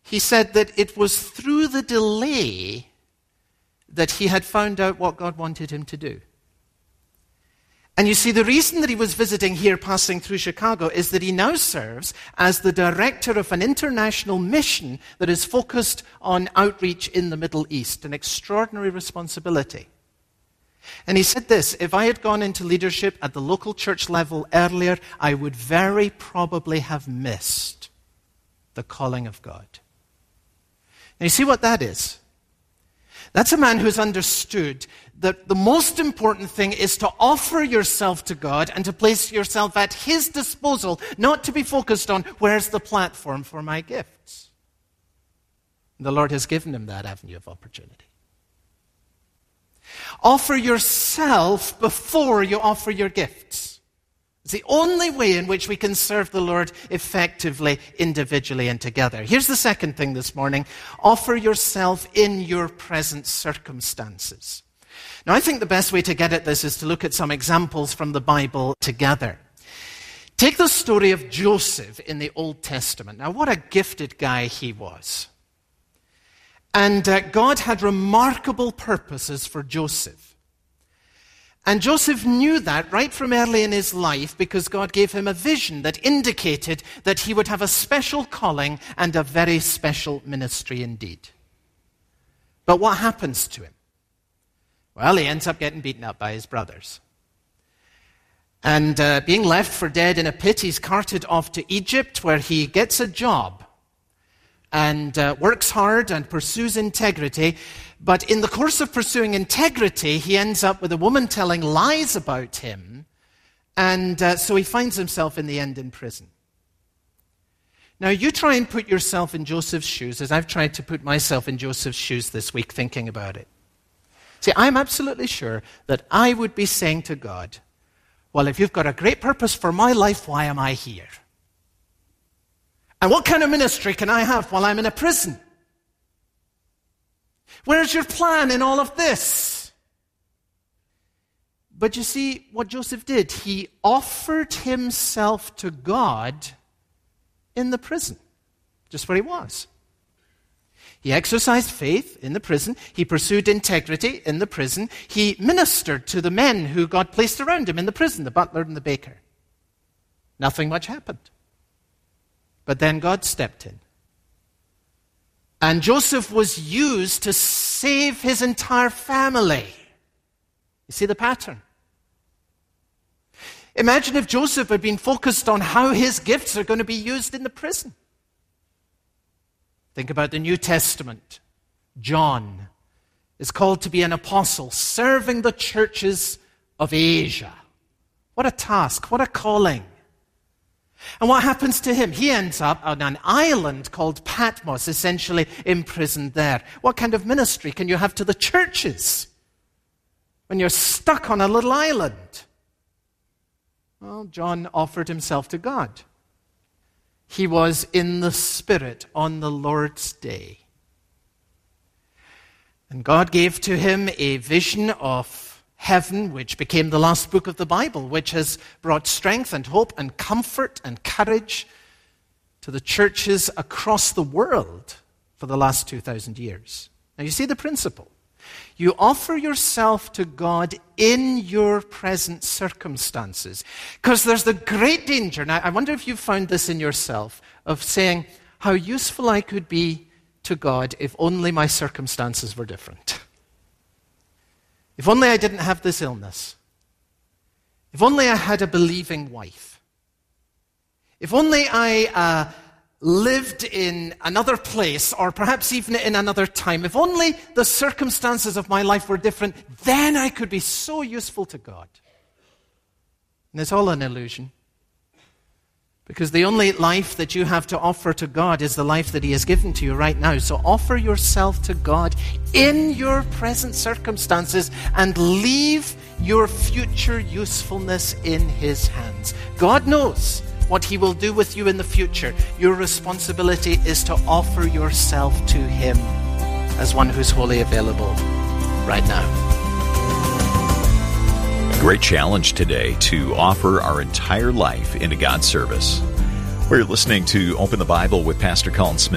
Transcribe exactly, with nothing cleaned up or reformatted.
he said that it was through the delay that he had found out what God wanted him to do. And you see, the reason that he was visiting here, passing through Chicago, is that he now serves as the director of an international mission that is focused on outreach in the Middle East, an extraordinary responsibility. And he said this: if I had gone into leadership at the local church level earlier, I would very probably have missed the calling of God. Now you see what that is? That's a man who's understood that the most important thing is to offer yourself to God and to place yourself at his disposal, not to be focused on where's the platform for my gifts. The Lord has given him that avenue of opportunity. Offer yourself before you offer your gifts. It's the only way in which we can serve the Lord effectively, individually and together. Here's the second thing this morning. Offer yourself in your present circumstances. Now, I think the best way to get at this is to look at some examples from the Bible together. Take the story of Joseph in the Old Testament. Now, what a gifted guy he was. And uh, God had remarkable purposes for Joseph. And Joseph knew that right from early in his life because God gave him a vision that indicated that he would have a special calling and a very special ministry indeed. But what happens to him? Well, he ends up getting beaten up by his brothers. And uh, being left for dead in a pit, he's carted off to Egypt where he gets a job and uh, works hard and pursues integrity. But in the course of pursuing integrity, he ends up with a woman telling lies about him. And uh, so he finds himself in the end in prison. Now, you try and put yourself in Joseph's shoes, as I've tried to put myself in Joseph's shoes this week thinking about it. See, I'm absolutely sure that I would be saying to God, well, if you've got a great purpose for my life, why am I here? And what kind of ministry can I have while I'm in a prison? Where's your plan in all of this? But you see, what Joseph did, he offered himself to God in the prison, just where he was. He exercised faith in the prison. He pursued integrity in the prison. He ministered to the men who God placed around him in the prison, the butler and the baker. Nothing much happened. But then God stepped in. And Joseph was used to save his entire family. You see the pattern? Imagine if Joseph had been focused on how his gifts are going to be used in the prison. Think about the New Testament. John is called to be an apostle, serving the churches of Asia. What a task, what a calling. And what happens to him? He ends up on an island called Patmos, essentially imprisoned there. What kind of ministry can you have to the churches when you're stuck on a little island? Well, John offered himself to God. He was in the Spirit on the Lord's day. And God gave to him a vision of heaven, which became the last book of the Bible, which has brought strength and hope and comfort and courage to the churches across the world for the last two thousand years. Now you see the principle. You offer yourself to God in your present circumstances. Because there's the great danger, now I wonder if you've found this in yourself, of saying, how useful I could be to God if only my circumstances were different. If only I didn't have this illness. If only I had a believing wife. If only I uh, lived in another place, or perhaps even in another time. If only the circumstances of my life were different, then I could be so useful to God. And it's all an illusion. Because the only life that you have to offer to God is the life that He has given to you right now. So offer yourself to God in your present circumstances and leave your future usefulness in His hands. God knows what He will do with you in the future. Your responsibility is to offer yourself to Him as one who's wholly available right now. Great challenge today to offer our entire life into God's service. We're listening to Open the Bible with Pastor Colin Smith.